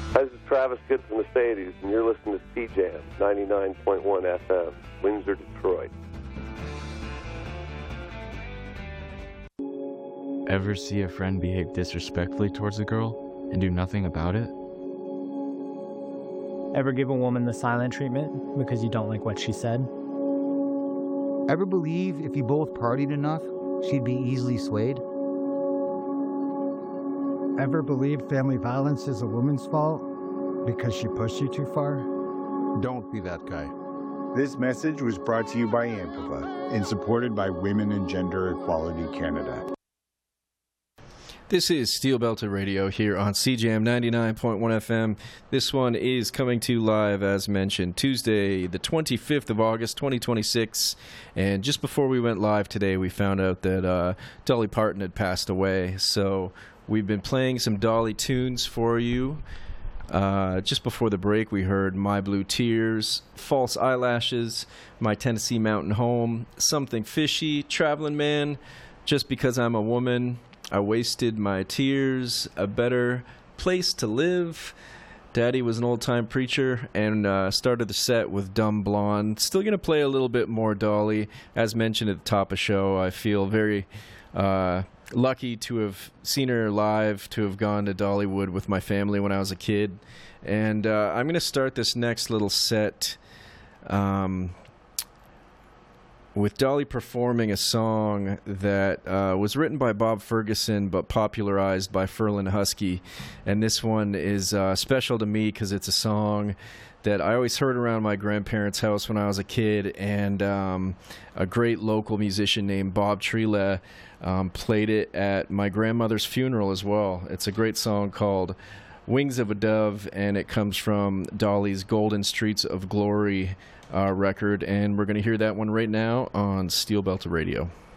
Hi, this is Travis Good from Mercedes, and you're listening to C-Jam 99.1 FM, Windsor, Detroit. Ever see a friend behave disrespectfully towards a girl and do nothing about it? Ever give a woman the silent treatment because you don't like what she said? Ever believe if you both partied enough, she'd be easily swayed? Ever believe family violence is a woman's fault because she pushed you too far? Don't be that guy. This message was brought to you by AMPAVA and supported by Women and Gender Equality Canada. This is Steel Belter Radio here on CJAM 99.1 FM. This one is coming to you live, as mentioned, Tuesday, the 25th of August, 2026. And just before we went live today, we found out that Dolly Parton had passed away. So we've been playing some Dolly tunes for you. Just before the break, we heard My Blue Tears, False Eyelashes, My Tennessee Mountain Home, Something Fishy, Traveling Man, Just Because I'm a Woman, I Wasted My Tears, A Better Place to Live, Daddy Was an Old-Time Preacher, and started the set with Dumb Blonde. Still going to play a little bit more Dolly. As mentioned at the top of the show, I feel very lucky to have seen her live, to have gone to Dollywood with my family when I was a kid. And I'm going to start this next little set with Dolly performing a song that was written by Bob Ferguson but popularized by Ferlin Husky. And this one is special to me because it's a song that I always heard around my grandparents' house when I was a kid, and a great local musician named Bob Trela played it at my grandmother's funeral as well. It's a great song called Wings of a Dove, and it comes from Dolly's Golden Streets of Glory record, and we're going to hear that one right now on Steel Belter Radio.